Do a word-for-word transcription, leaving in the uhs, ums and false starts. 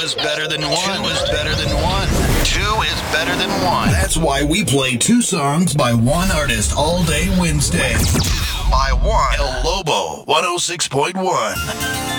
is better than one. Two is better than one. Two is better than one. That's why we play two songs by one artist all day Wednesday. Two by one. El Lobo, one oh six point one.